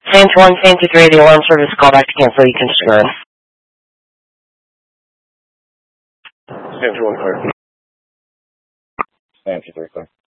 Same to 1, same to 3, the alarm service call back to cancel. You can just go ahead. Same to 1 clear. Same to 3 clear.